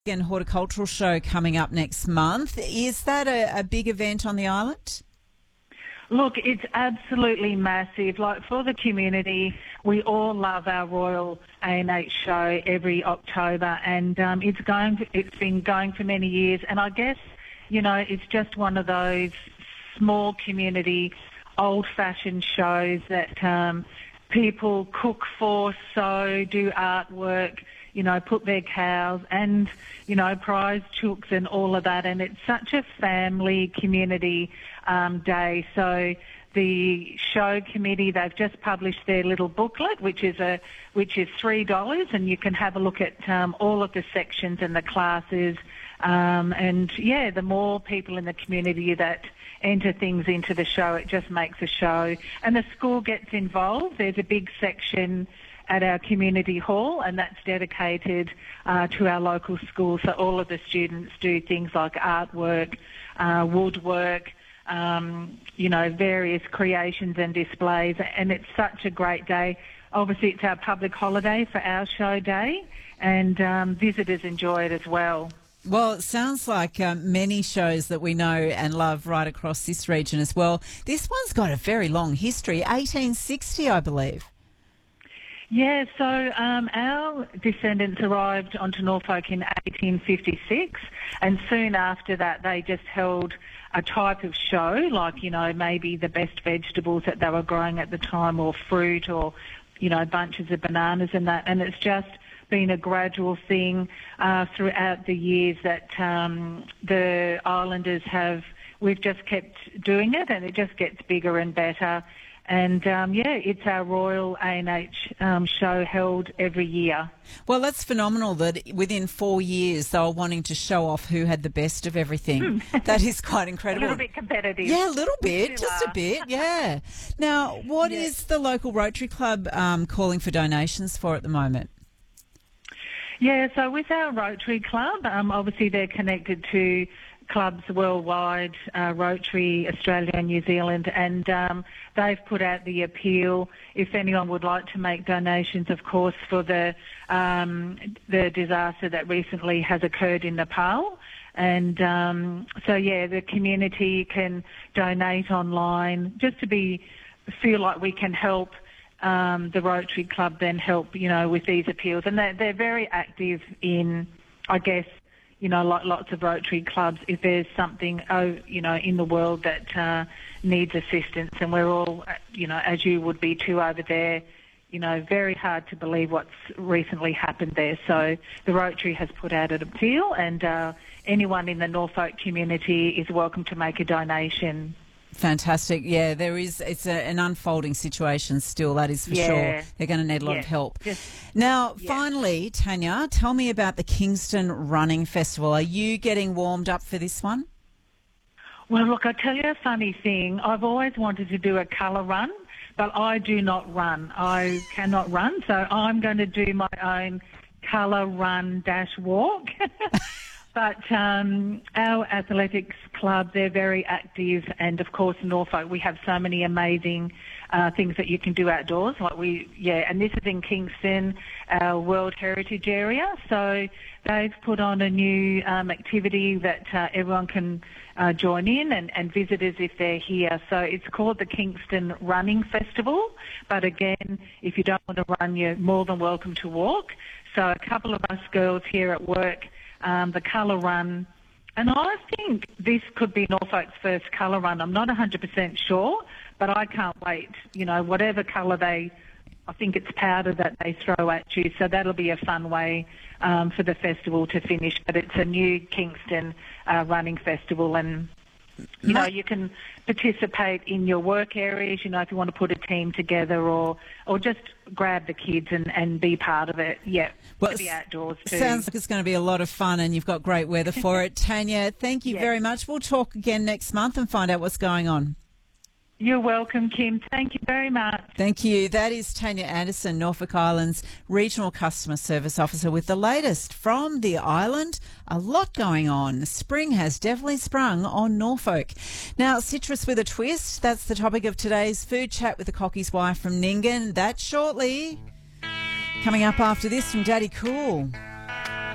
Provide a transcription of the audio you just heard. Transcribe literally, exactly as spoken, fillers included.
And horticultural show coming up next month. Is that a, a big event on the island? Look, it's absolutely massive. Like, for the community, we all love our Royal A and H show every October, and um, it's going. To, it's been going for many years, and I guess, you know, it's just one of those small community, old-fashioned shows that um, people cook for, sew, do artwork, you know, put their cows and, you know, prize chooks and all of that. And it's such a family community um, day. So the show committee, they've just published their little booklet, which is a which is three dollars, and you can have a look at um, all of the sections and the classes. Um, and, yeah, the more people in the community that enter things into the show, it just makes a show. And the school gets involved. There's a big section at our community hall, and that's dedicated uh, to our local school. So all of the students do things like artwork, uh, woodwork, um, you know, various creations and displays, and it's such a great day. Obviously, it's our public holiday for our show day, and um, visitors enjoy it as well. Well, it sounds like um, many shows that we know and love right across this region as well. This one's got a very long history, eighteen sixty, I believe. Yeah, so um, our descendants arrived onto Norfolk in eighteen fifty-six, and soon after that they just held a type of show, like, you know, maybe the best vegetables that they were growing at the time, or fruit, or, you know, bunches of bananas and that, and it's just been a gradual thing uh, throughout the years that um, the islanders have, we've just kept doing it, and it just gets bigger and better. And, um, yeah, it's our Royal A and H um, show held every year. Well, that's phenomenal that within four years they were wanting to show off who had the best of everything. That is quite incredible. A little bit competitive. Yeah, a little bit, just a bit, yeah. Now, what yes. is the local Rotary Club um, calling for donations for at the moment? Yeah, so with our Rotary Club, um, obviously they're connected to clubs worldwide, uh, Rotary, Australia and New Zealand, and um, they've put out the appeal if anyone would like to make donations, of course, for the um, the disaster that recently has occurred in Nepal. And um, so, yeah, the community can donate online just to be feel like we can help um, the Rotary Club then help, you know, with these appeals. And they're, they're very active in, I guess, you know, like lots of Rotary clubs, if there's something, oh, you know, in the world that uh, needs assistance, and we're all, you know, as you would be too over there, you know, very hard to believe what's recently happened there. So the Rotary has put out an appeal, and uh, anyone in the Norfolk community is welcome to make a donation. Fantastic. Yeah, there is, it's a, an unfolding situation still, that is for yeah. sure. They're going to need a lot yeah. of help. Just, now, yeah. finally, Tanya, tell me about the Kingston Running Festival. Are you getting warmed up for this one? Well, look, I'll tell you a funny thing. I've always wanted to do a colour run, but I do not run. I cannot run, so I'm going to do my own colour run dash walk. But um, our athletics club, they're very active, and of course Norfolk, we have so many amazing uh, things that you can do outdoors. Like we, yeah, and this is in Kingston, our World Heritage area. So they've put on a new um, activity that uh, everyone can uh, join in, and, and visitors if they're here. So it's called the Kingston Running Festival. But again, if you don't want to run, you're more than welcome to walk. So a couple of us girls here at work, Um, the colour run, and I think this could be Norfolk's first colour run. I'm not one hundred percent sure, but I can't wait. You know, whatever colour they, I think it's powder that they throw at you, so that'll be a fun way um, for the festival to finish. But it's a new Kingston uh, running festival, and you know, you can participate in your work areas, you know, if you want to put a team together, or or just grab the kids and, and be part of it. Yeah, well, to be outdoors too. Sounds like it's going to be a lot of fun, and you've got great weather for it. Tanya, thank you yeah. very much. We'll talk again next month and find out what's going on. You're welcome, Kim. Thank you very much. Thank you. That is Tanya Anderson, Norfolk Island's Regional Customer Service Officer, with the latest from the island. A lot going on. Spring has definitely sprung on Norfolk. Now, citrus with a twist. That's the topic of today's Food Chat with the Cockie's Wife from Nyngan. That's shortly. Coming up after this from Daddy Cool.